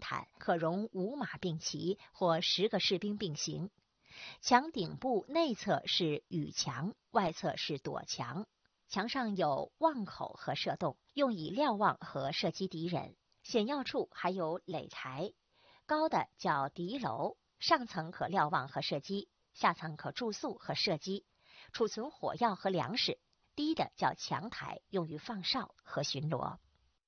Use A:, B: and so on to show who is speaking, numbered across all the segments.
A: 毯，可容5马并骑或10个士兵并行。墙顶部内侧是雨墙，外侧是躲墙。墙上有望口和射洞，用以瞭望和射击敌人。险要处还有垒台，高的叫敌楼，上层可瞭望和射击，下层可住宿和射击，储存火药和粮食。低的叫墙台，用于放哨和巡逻。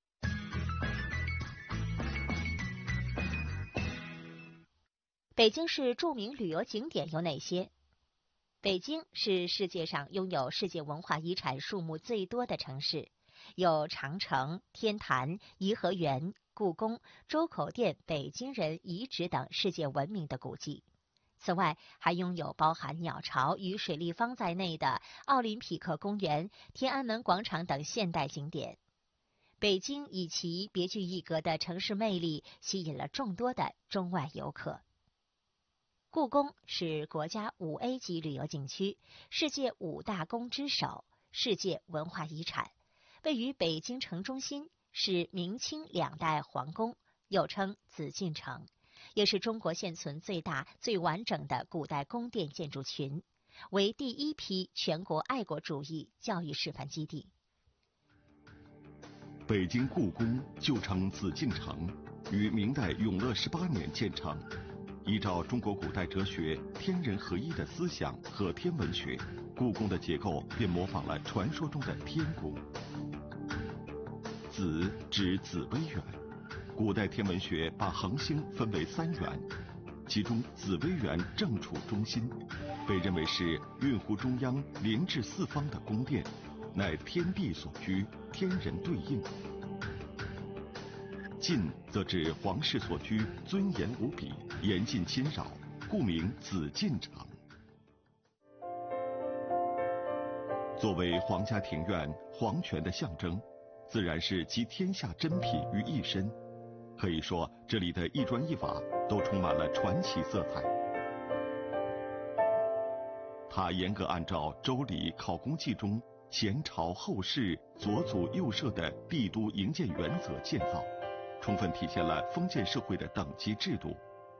A: 北京市著名旅游景点有哪些？北京是世界上拥有世界文化遗产数目最多的城市，有长城、天坛、颐和园、故宫、周口店、北京人遗址等世界闻名的古迹。此外，还拥有包含鸟巢与水立方在内的奥林匹克公园、天安门广场等现代景点。北京以其别具一格的城市魅力，吸引了众多的中外游客。故宫是国家5A 级旅游景区，世界5大宫之首，世界文化遗产，位于北京城中心，是明清2代皇宫，又称紫禁城，也是中国现存最大、最完整的古代宫殿建筑群，为第1批全国爱国主义教育示范基地。
B: 北京故宫旧称紫禁城，于明代永乐18年建成。依照中国古代哲学天人合一的思想和天文学，故宫的结构便模仿了传说中的天宫。紫指紫微垣，古代天文学把恒星分为3元，其中紫微垣正处中心，被认为是运湖中央连至4方的宫殿，乃天地所居，天人对应。禁则指皇室所居，尊严无比，严禁侵扰，故名紫禁城。作为皇家庭院皇权的象征，自然是集天下珍品于一身。可以说，这里的一砖一瓦都充满了传奇色彩。它严格按照《周礼考功记》中前朝后世左祖右社的帝都营建原则建造，充分体现了封建社会的等级制度。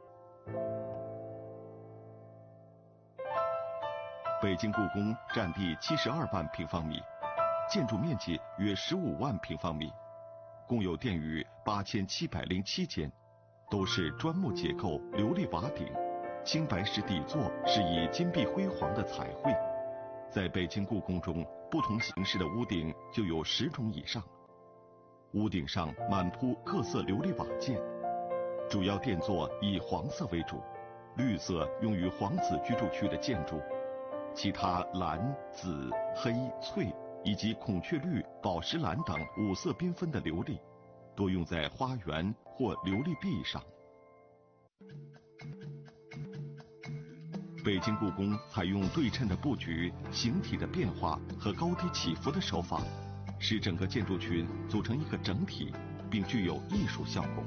B: 北京故宫占地72万平方米，建筑面积约15万平方米，共有殿宇8707间，都是砖木结构、琉璃瓦顶，青白石底座是以金碧辉煌的彩绘。在北京故宫中，不同形式的屋顶就有10种以上。屋顶上满铺各色琉璃瓦件，主要殿座以黄色为主，绿色用于皇子居住区的建筑，其他蓝、紫、黑、翠以及孔雀绿、宝石蓝等5色缤纷的琉璃，多用在花园或琉璃壁上。北京故宫采用对称的布局、形体的变化和高低起伏的手法，使整个建筑群组成一个整体，并具有艺术效果。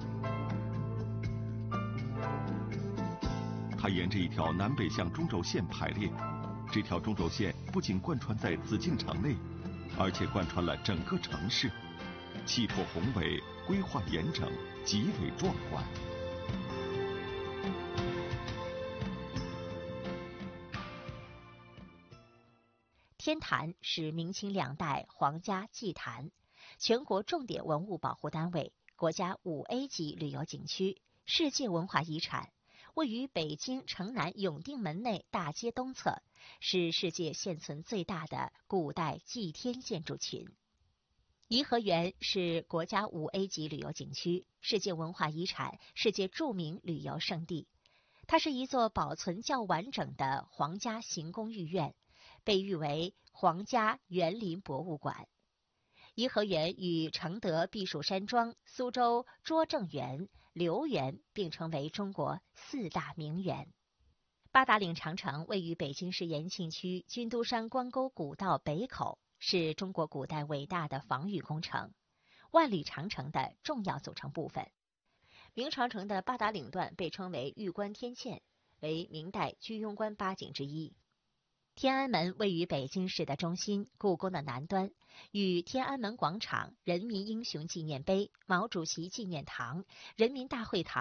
B: 它沿着一条南北向中轴线排列，这条中轴线不仅贯穿在紫禁城内，而且贯穿了整个城市，气魄宏伟，规划严整，极为壮观。
A: 天坛是明清2代皇家祭坛，全国重点文物保护单位，国家5A 级旅游景区，世界文化遗产，位于北京城南永定门内大街东侧，是世界现存最大的古代祭天建筑群。颐和园是国家5A 级旅游景区，世界文化遗产，世界著名旅游胜地。它是一座保存较完整的皇家行宫御苑，被誉为皇家园林博物馆。颐和园与承德避暑山庄、苏州拙政园、留园并称为中国4大名园。八达岭长城位于北京市延庆区军都山关沟古道北口，是中国古代伟大的防御工程，万里长城的重要组成部分。明长城的八达岭段被称为玉关天堑，为明代居庸关8景之一。天安门位于北京市的中心，故宫的南端，与天安门广场、人民英雄纪念碑、毛主席纪念堂、人民大会堂